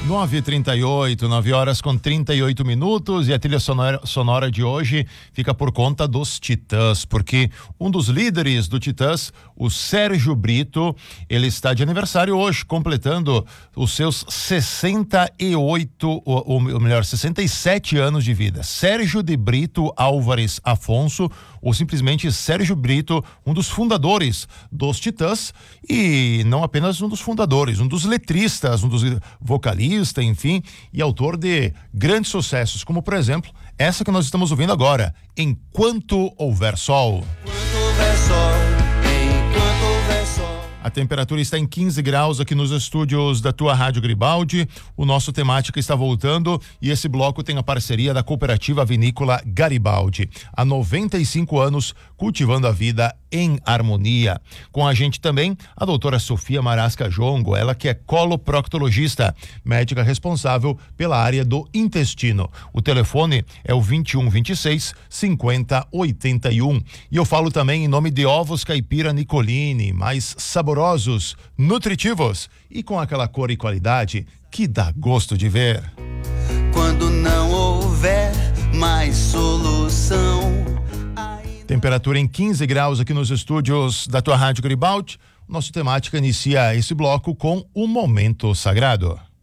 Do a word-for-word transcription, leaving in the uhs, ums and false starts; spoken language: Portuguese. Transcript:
nove e trinta e oito, nove horas com trinta e oito minutos, e a trilha sonora, sonora de hoje fica por conta dos Titãs, porque um dos líderes do Titãs, o Sérgio Brito, ele está de aniversário hoje, completando os seus sessenta e oito, ou, ou melhor, sessenta e sete anos de vida. Sérgio de Brito Álvares Afonso, ou simplesmente Sérgio Brito, um dos fundadores dos Titãs, e não apenas um dos fundadores, um dos letristas, um dos vocalistas, enfim, e autor de grandes sucessos, como por exemplo, essa que nós estamos ouvindo agora, Enquanto Houver Sol. Enquanto houver sol, enquanto houver sol. A temperatura está em quinze graus aqui nos estúdios da tua Rádio Garibaldi. O nosso Temática está voltando e esse bloco tem a parceria da Cooperativa Vinícola Garibaldi. Há noventa e cinco anos cultivando a vida em harmonia. Com a gente também a doutora Sofia Marasca Jongo, ela que é coloproctologista, médica responsável pela área do intestino. O telefone é o vinte e um, vinte e seis, cinquenta, oitenta e um. E eu falo também em nome de Ovos Caipira Nicolini, mais saborosos, nutritivos e com aquela cor e qualidade que dá gosto de ver. Quando não houver mais solução. Temperatura em quinze graus aqui nos estúdios da tua Rádio Garibaldi. Nosso Temática inicia esse bloco com o Momento Sagrado.